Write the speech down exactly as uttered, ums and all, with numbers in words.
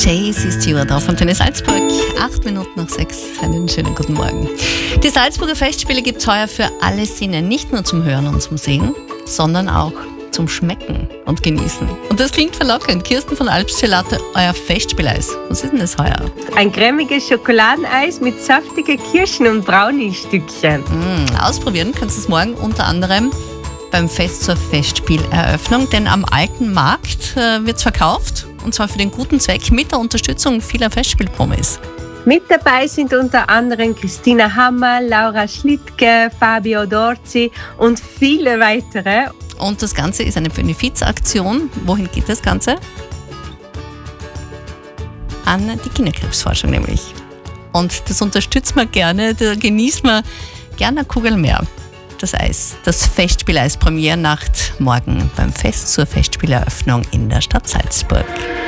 Casey Stewart auf Antenne Salzburg. Acht Minuten nach sechs. Einen schönen guten Morgen. Die Salzburger Festspiele gibt es heuer für alle Sinne. Nicht nur zum Hören und zum Sehen, sondern auch zum Schmecken und Genießen. Und das klingt verlockend. Kirsten von Alps Gelato, euer Festspieleis. Was ist denn das heuer? Ein cremiges Schokoladeneis mit saftigen Kirschen- und Brownie-Stückchen. Mm, ausprobieren kannst du es morgen unter anderem beim Fest zur Festspieleröffnung. Denn am Alten Markt äh, wird es verkauft. Und zwar für den guten Zweck mit der Unterstützung vieler Festspielpromis. Mit dabei sind unter anderem Christina Hammer, Laura Schlittke, Fabio Dorzi und viele weitere. Und das Ganze ist eine Benefizaktion. Wohin geht das Ganze? An die Kinderkrebsforschung nämlich. Und das unterstützt man gerne, da genießt man gerne eine Kugel mehr. Das Eis, das Festspieleis Premiernacht morgen beim Fest zur Festspieleröffnung in der Stadt Salzburg.